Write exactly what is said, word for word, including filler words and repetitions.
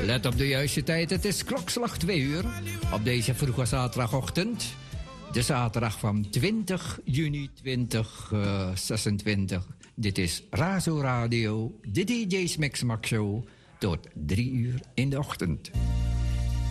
Let op de juiste tijd, het is klokslag twee uur op deze vroege zaterdagochtend. De zaterdag van twintig juni tweeduizend zesentwintig. Dit is Razo Radio, de D J's Mix Max Show, tot drie uur in de ochtend.